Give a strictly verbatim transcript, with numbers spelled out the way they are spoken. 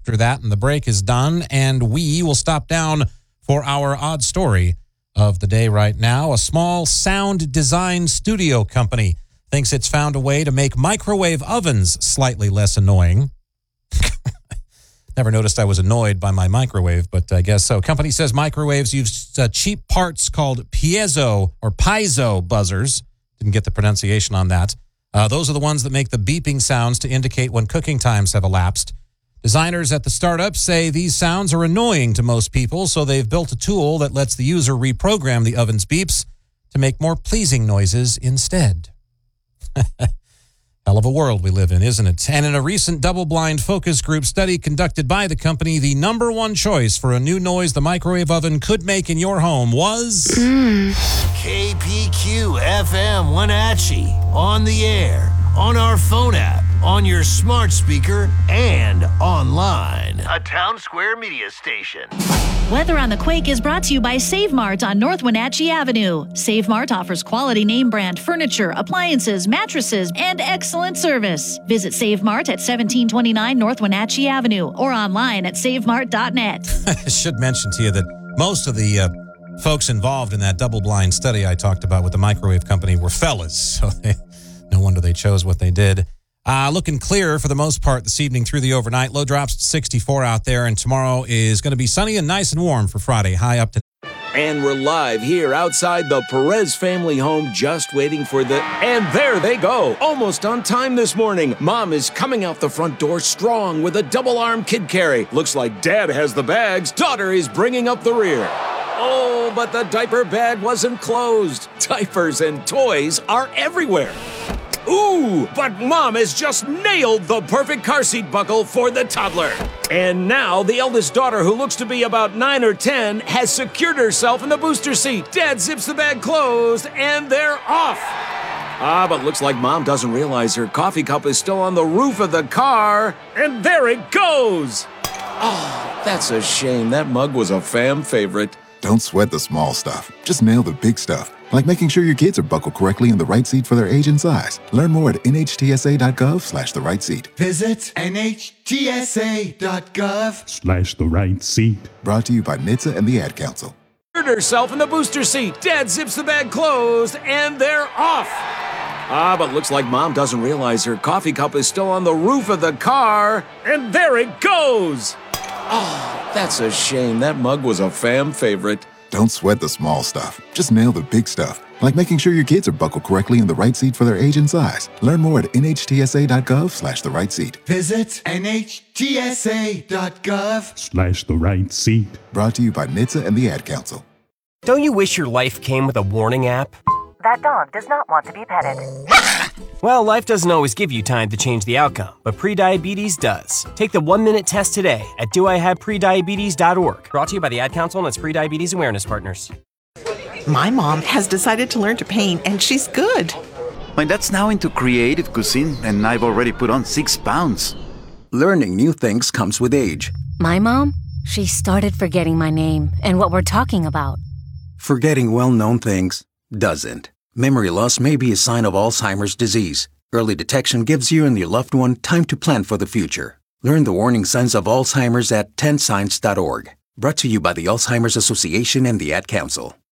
After that, and the break is done, and we will stop down for our odd story of the day right now. A small sound design studio company thinks it's found a way to make microwave ovens slightly less annoying. Never noticed I was annoyed by my microwave, but I guess so. Company says microwaves use uh, cheap parts called piezo or piezo buzzers. Didn't get the pronunciation on that. Uh, those are the ones that make the beeping sounds to indicate when cooking times have elapsed. Designers at the startup say these sounds are annoying to most people, so they've built a tool that lets the user reprogram the oven's beeps to make more pleasing noises instead. Hell of a world we live in, isn't it? And in a recent double-blind focus group study conducted by the company, the number one choice for a new noise the microwave oven could make in your home was... Mm. K P Q F M Wenatchee, on the air, on our phone app, on your smart speaker, and online. A Town Square media station. Weather on the Quake is brought to you by Save Mart on North Wenatchee Avenue. Save Mart offers quality name brand furniture, appliances, mattresses, and excellent service. Visit Save Mart at seventeen twenty-nine North Wenatchee Avenue or online at save mart dot net. I should mention to you that most of the uh, folks involved in that double-blind study I talked about with the microwave company were fellas, so they, no wonder they chose what they did. Uh, looking clear for the most part this evening through the overnight. Low drops to sixty-four out there, and tomorrow is going to be sunny and nice and warm for Friday. High up to... And we're live here outside the Perez family home, just waiting for the... And there they go, almost on time this morning. Mom is coming out the front door strong with a double-arm kid carry. Looks like Dad has the bags. Daughter is bringing up the rear. Oh, but the diaper bag wasn't closed. Diapers and toys are everywhere. Ooh, but Mom has just nailed the perfect car seat buckle for the toddler. And now the eldest daughter, who looks to be about nine or ten, has secured herself in the booster seat. Dad zips the bag closed, and they're off. Ah, but looks like Mom doesn't realize her coffee cup is still on the roof of the car. And there it goes. Oh, that's a shame. That mug was a fam favorite. Don't sweat the small stuff. Just nail the big stuff. Like making sure your kids are buckled correctly in the right seat for their age and size. Learn more at N H T S A dot gov slash the right seat. Visit N H T S A dot gov slash the right seat. Brought to you by N H T S A and the Ad Council. Herself in the booster seat. Dad zips the bag closed, and they're off. Ah, but looks like Mom doesn't realize her coffee cup is still on the roof of the car. And there it goes. Oh, that's a shame. That mug was a fam favorite. Don't sweat the small stuff. Just nail the big stuff. Like making sure your kids are buckled correctly in the right seat for their age and size. Learn more at N H T S A dot gov slash the right seat. Visit N H T S A dot gov slash the right seat. Brought to you by N H T S A and the Ad Council. Don't you wish your life came with a warning app? That dog does not want to be petted. Well, life doesn't always give you time to change the outcome, but prediabetes does. Take the one-minute test today at do I have prediabetes dot org. Brought to you by the Ad Council and its prediabetes awareness partners. My mom has decided to learn to paint, and she's good. My dad's now into creative cuisine, and I've already put on six pounds. Learning new things comes with age. My mom, she started forgetting my name and what we're talking about. Forgetting well-known things doesn't. Memory loss may be a sign of Alzheimer's disease. Early detection gives you and your loved one time to plan for the future. Learn the warning signs of Alzheimer's at ten signs dot org. Brought to you by the Alzheimer's Association and the Ad Council.